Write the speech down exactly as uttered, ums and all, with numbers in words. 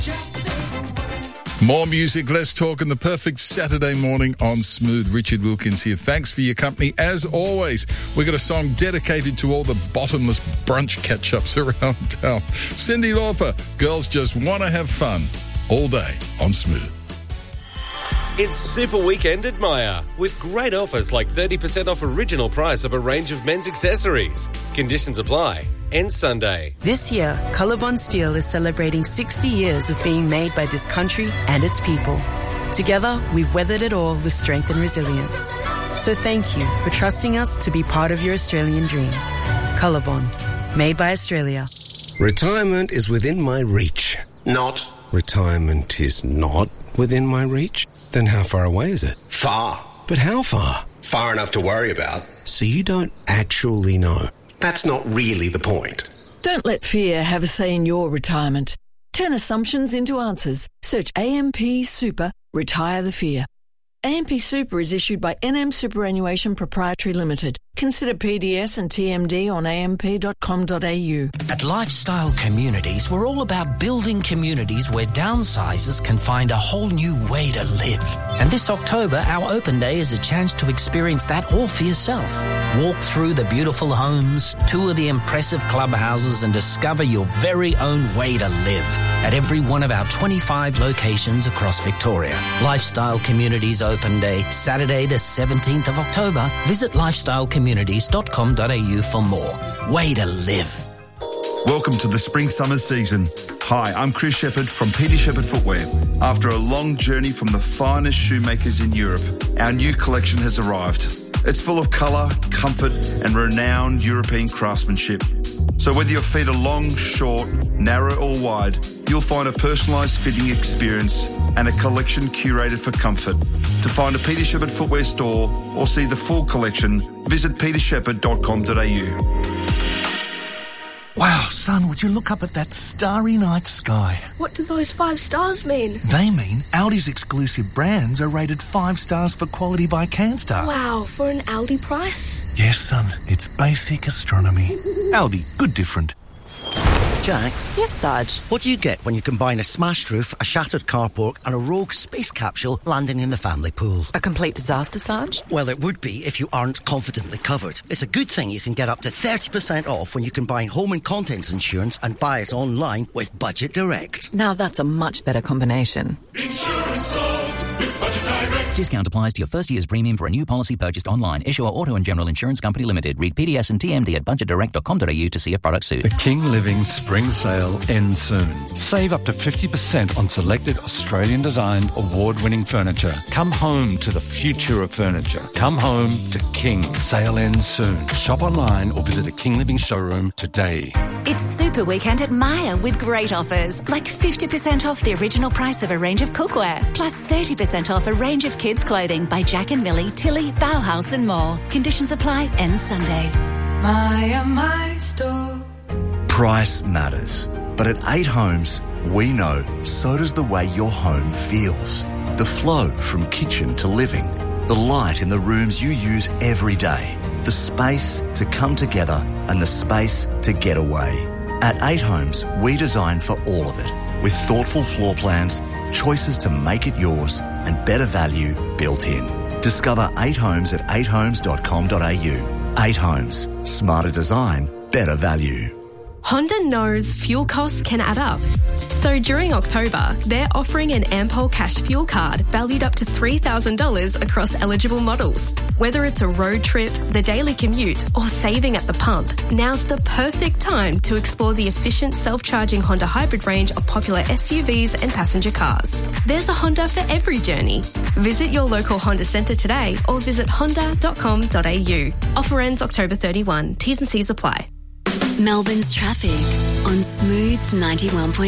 More music, less talk, and the perfect Saturday morning on Smooth. Richard Wilkins here. Thanks for your company. As always, we've got a song dedicated to all the bottomless brunch catch-ups around town. Cyndi Lauper, Girls Just Want to Have Fun, all day on Smooth. It's Super Weekend at Myer, with great offers like thirty percent off original price of a range of men's accessories. Conditions apply. End Sunday. This year, Colorbond Steel is celebrating sixty years of being made by this country and its people. Together, we've weathered it all with strength and resilience. So thank you for trusting us to be part of your Australian dream. Colorbond, made by Australia. Retirement is within my reach. Not. Retirement is not within my reach? Then how far away is it? Far. But how far? Far enough to worry about. So you don't actually know? That's not really the point. Don't let fear have a say in your retirement. Turn assumptions into answers. Search A M P Super, Retire the Fear. A M P Super is issued by N M Superannuation Proprietary Limited. Consider P D S and T M D on a m p dot com dot a u. At Lifestyle Communities, we're all about building communities where downsizers can find a whole new way to live. And this October, our open day is a chance to experience that all for yourself. Walk through the beautiful homes, tour the impressive clubhouses, and discover your very own way to live at every one of our twenty-five locations across Victoria. Lifestyle Communities Open Day, Saturday the seventeenth of October. Visit lifestyle communities dot com dot a u for more. Way to live. Welcome to the spring-summer season. Hi, I'm Chris Shepherd from Peter Shepherd Footwear. After a long journey from the finest shoemakers in Europe, our new collection has arrived. It's full of colour, comfort and renowned European craftsmanship. So whether your feet are long, short, narrow or wide, you'll find a personalised fitting experience and a collection curated for comfort. To find a Peter Shepherd Footwear store or see the full collection, visit peter shepherd dot com dot a u. Wow, son, would you look up at that starry night sky? What do those five stars mean? They mean Aldi's exclusive brands are rated five stars for quality by Canstar. Wow, for an Aldi price? Yes, son, it's basic astronomy. Aldi, good different. Jax? Yes, Sarge? What do you get when you combine a smashed roof, a shattered carport and a rogue space capsule landing in the family pool? A complete disaster, Sarge? Well, it would be if you aren't confidently covered. It's a good thing you can get up to thirty percent off when you combine home and contents insurance and buy it online with Budget Direct. Now that's a much better combination. Insurance solved with Budget Direct. Discount applies to your first year's premium for a new policy purchased online. Issuer Auto and General Insurance Company Limited. Read P D S and T M D at budget direct dot com dot a u to see if products suit. The King Living Spring Sale ends soon. Save up to fifty percent on selected Australian-designed, award-winning furniture. Come home to the future of furniture. Come home to King. Sale ends soon. Shop online or visit a King Living showroom today. It's Super Weekend at Myer with great offers, like fifty percent off the original price of a range of cookware, plus thirty percent off a range of kids' clothing by Jack and Millie, Tilly, Bauhaus and more. Conditions apply. End Sunday. Myer, my store. Price matters. But at eight Homes, we know so does the way your home feels. The flow from kitchen to living. The light in the rooms you use every day. The space to come together and the space to get away. At eight Homes, we design for all of it. With thoughtful floor plans, choices to make it yours and better value built in. Discover eight Homes at eight homes dot com dot a u. eight Homes. Smarter design, better value. Honda knows fuel costs can add up. So during October, they're offering an Ampol Cash Fuel Card valued up to three thousand dollars across eligible models. Whether it's a road trip, the daily commute, or saving at the pump, now's the perfect time to explore the efficient self-charging Honda hybrid range of popular S U Vs and passenger cars. There's a Honda for every journey. Visit your local Honda centre today or visit honda dot com dot a u. Offer ends October thirty-first. T's and C's apply. Melbourne's traffic on Smooth ninety-one point